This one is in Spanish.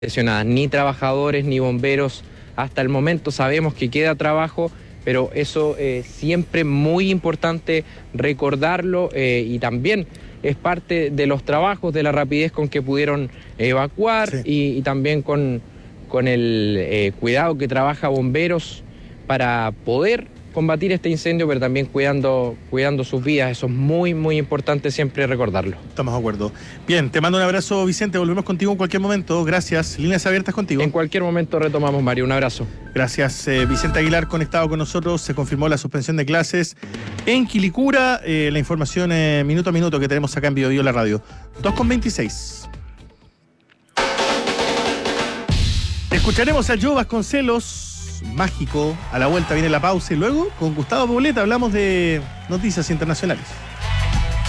lesionadas, ni trabajadores ni bomberos. Hasta el momento sabemos que queda trabajo, pero eso siempre muy importante recordarlo y también es parte de los trabajos, de la rapidez con que pudieron evacuar, sí. y también con el cuidado que trabaja bomberos para poder combatir este incendio, pero también cuidando sus vidas. Eso es muy, muy importante siempre recordarlo. Estamos de acuerdo. Bien, te mando un abrazo, Vicente. Volvemos contigo en cualquier momento. Gracias. Líneas abiertas contigo. En cualquier momento retomamos, Mario. Un abrazo. Gracias, Vicente Aguilar, conectado con nosotros. Se confirmó la suspensión de clases en Quilicura. La información minuto a minuto que tenemos acá en Biobío la radio. 2:26. Escucharemos a Joe Vasconcelos. Mágico, a la vuelta viene la pausa y luego con Gustavo Poblete hablamos de noticias internacionales.